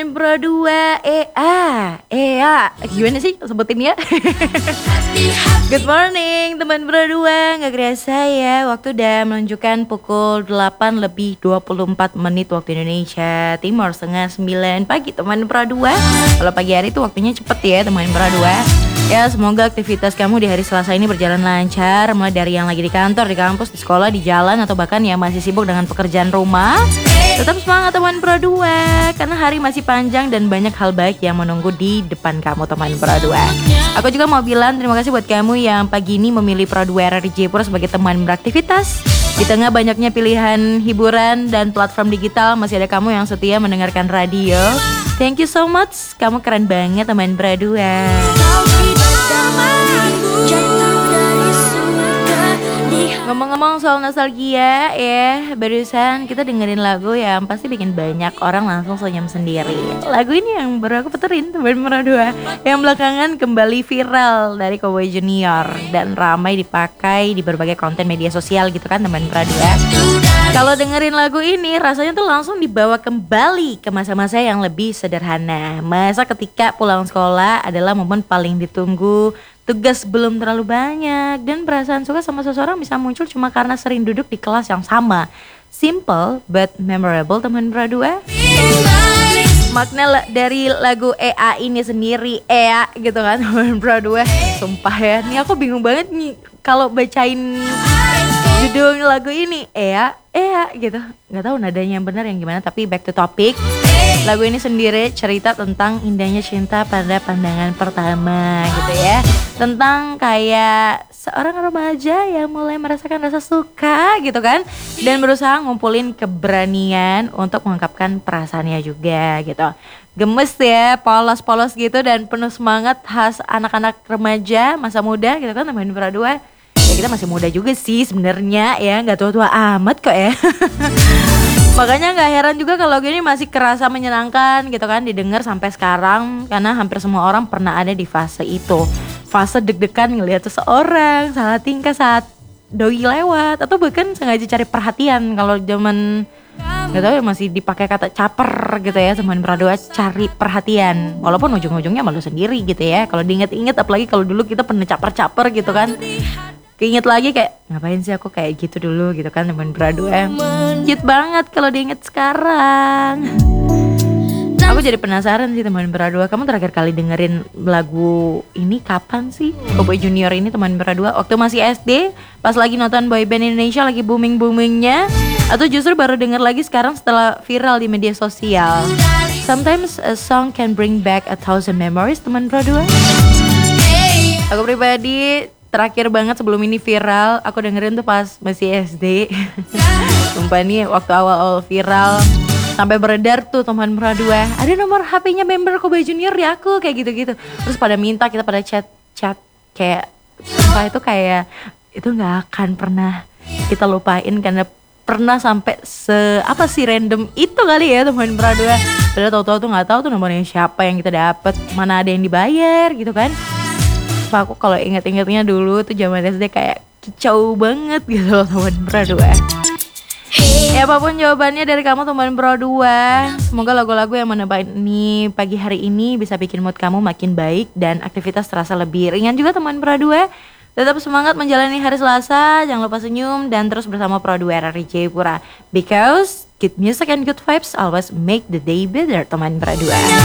Pro 2 gimana sih sebutinnya? Good morning teman Pro 2. Gak kerasa ya, waktu udah menunjukkan pukul 8 lebih 24 menit waktu Indonesia Timur, setengah 9 pagi teman Pro 2. Kalau pagi hari itu waktunya cepet ya teman Pro 2. Ya, semoga aktivitas kamu di hari Selasa ini berjalan lancar, mulai dari yang lagi di kantor, di kampus, di sekolah, di jalan, atau bahkan yang masih sibuk dengan pekerjaan rumah. Tetap semangat teman Pro 2, karena hari masih panjang dan banyak hal baik yang menunggu di depan kamu teman Pro 2. Aku juga mau bilang terima kasih buat kamu yang pagi ini memilih Pro 2 RRI Jayapura sebagai teman beraktivitas. Di tengah banyaknya pilihan hiburan dan platform digital, masih ada kamu yang setia mendengarkan radio. Thank you so much, kamu keren banget teman Pro 2. Ngomong-ngomong soal nostalgia ya, barusan kita dengerin lagu yang pasti bikin banyak orang langsung senyum sendiri. Lagu ini yang baru aku puterin teman Pro 2, yang belakangan kembali viral dari Cowboy Junior dan ramai dipakai di berbagai konten media sosial gitu kan teman Pro 2. Kalau dengerin lagu ini rasanya tuh langsung dibawa kembali ke masa-masa yang lebih sederhana. Masa ketika pulang sekolah adalah momen paling ditunggu, tugas belum terlalu banyak, dan perasaan suka sama seseorang bisa muncul cuma karena sering duduk di kelas yang sama. Simple but memorable teman Pro 2. Makna dari lagu EA ini sendiri, EA gitu kan teman Pro 2. Sumpah ya, nih aku bingung banget nih kalau bacain judul lagu ini, EA gitu. Gak tahu nadanya yang benar yang gimana, tapi back to topic. Lagu ini sendiri cerita tentang indahnya cinta pada pandangan pertama gitu ya. Tentang kayak seorang remaja yang mulai merasakan rasa suka gitu kan, dan berusaha ngumpulin keberanian untuk mengungkapkan perasaannya juga gitu. Gemes ya, polos-polos gitu dan penuh semangat khas anak-anak remaja masa muda gitu kan teman Pro 2. Ya kita masih muda juga sih sebenarnya ya, nggak tua-tua amat kok ya. Makanya nggak heran juga kalau gini masih kerasa menyenangkan gitu kan didengar sampai sekarang, karena hampir semua orang pernah ada di fase itu. Fase deg-degan ngelihat seseorang salah tingkah saat doi lewat, atau bahkan sengaja cari perhatian. Kalau zaman nggak tahu ya masih dipakai kata caper gitu ya teman Pro 2, cari perhatian. Walaupun ujung-ujungnya malu sendiri gitu ya. Kalau diinget-inget, apalagi kalau dulu kita pernah caper-caper gitu kan. Keinget lagi kayak ngapain sih aku kayak gitu dulu gitu kan teman Pro 2. Cute banget kalau diinget sekarang. Aku jadi penasaran sih teman Pro 2, kamu terakhir kali dengerin lagu ini kapan sih? Cowboy Junior ini teman Pro 2, waktu masih SD, pas lagi nonton boyband Indonesia lagi booming-boomingnya, atau justru baru denger lagi sekarang setelah viral di media sosial? Sometimes a song can bring back 1,000 memories teman Pro 2. Aku pribadi terakhir banget sebelum ini viral, aku dengerin tuh pas masih SD. Sumpah nih waktu awal-awal viral sampai beredar tuh teman Pro 2, ada nomor HP-nya member Cowboy Junior di aku kayak gitu-gitu. Terus pada minta, kita pada chat kayak sumpah itu kayak itu nggak akan pernah kita lupain, karena pernah sampai apa sih random itu kali ya teman Pro 2. Padahal tahu-tahu tuh nggak tahu tuh nomornya siapa yang kita dapet, mana ada yang dibayar gitu kan. Aku kalau inget-ingetnya dulu tuh zaman SD kayak kicau banget gitu loh teman Pro 2. Ya apapun jawabannya dari kamu teman Pro 2, semoga lagu-lagu yang menemani pagi hari ini bisa bikin mood kamu makin baik dan aktivitas terasa lebih ringan juga teman Pro 2. Tetap semangat menjalani hari Selasa, jangan lupa senyum dan terus bersama Pro 2 RRI Jayapura. Because good music and good vibes always make the day better teman Pro 2.